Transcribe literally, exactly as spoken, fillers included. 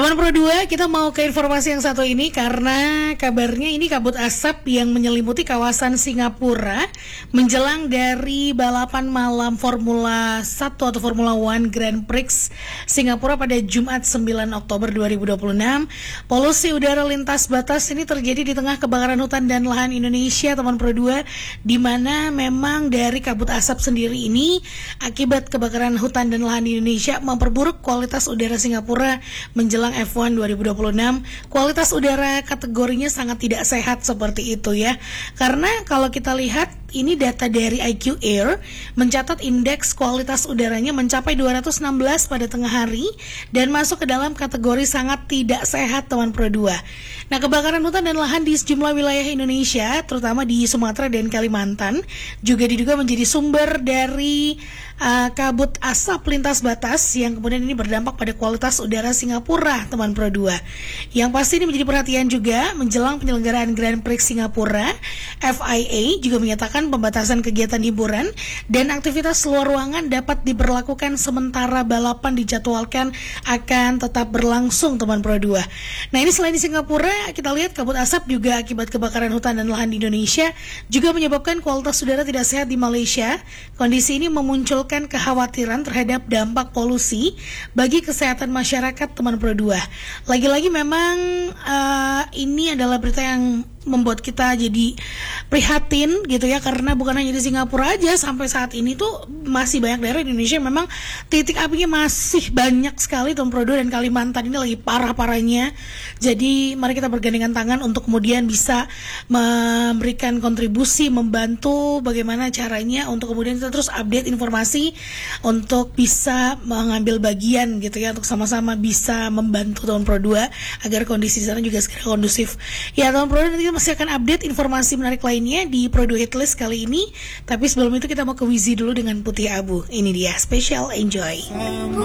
Teman Pro dua, kita mau ke informasi yang satu ini karena kabarnya ini kabut asap yang menyelimuti kawasan Singapura menjelang dari balapan malam Formula satu atau Formula One Grand Prix Singapura pada Jumat sembilan Oktober dua ribu dua puluh enam. Polusi udara lintas batas ini terjadi di tengah kebakaran hutan dan lahan Indonesia, teman Pro dua, di mana memang dari kabut asap sendiri ini akibat kebakaran hutan dan lahan di Indonesia memperburuk kualitas udara Singapura menjelang F satu dua ribu dua puluh enam. Kualitas udara kategorinya sangat tidak sehat seperti itu ya. Karena kalau kita lihat ini data dari I Q Air mencatat indeks kualitas udaranya mencapai dua ratus enam belas pada tengah hari dan masuk ke dalam kategori sangat tidak sehat, teman Pro dua. Nah, kebakaran hutan dan lahan di sejumlah wilayah Indonesia, terutama di Sumatera dan Kalimantan, juga diduga menjadi sumber dari uh, kabut asap lintas batas yang kemudian ini berdampak pada kualitas udara Singapura, teman Pro dua. Yang pasti ini menjadi perhatian juga menjelang penyelenggaraan Grand Prix Singapura. F I A juga menyatakan pembatasan kegiatan hiburan dan aktivitas luar ruangan dapat diberlakukan sementara balapan dijadwalkan akan tetap berlangsung, teman Pro dua. Nah, ini selain di Singapura, kita lihat kabut asap juga akibat kebakaran hutan dan lahan di Indonesia juga menyebabkan kualitas udara tidak sehat di Malaysia. Kondisi ini memunculkan kekhawatiran terhadap dampak polusi bagi kesehatan masyarakat, teman Pro dua. Lagi-lagi memang uh, ini adalah berita yang membuat kita jadi prihatin gitu ya, karena bukan hanya di Singapura aja, sampai saat ini tuh masih banyak daerah di Indonesia memang titik apinya masih banyak sekali, teman Pro dua, dan Kalimantan ini lagi parah-parahnya. Jadi mari kita bergandengan tangan untuk kemudian bisa memberikan kontribusi, membantu bagaimana caranya untuk kemudian kita terus update informasi untuk bisa mengambil bagian gitu ya, untuk sama-sama bisa membantu teman Pro dua agar kondisi di sana juga segera kondusif. Ya, teman Pro dua, nanti masih akan update informasi menarik lainnya di Pro dua Hitlist kali ini. Tapi sebelum itu kita mau ke Wizi dulu dengan Putih Abu. Ini dia, Special Enjoy.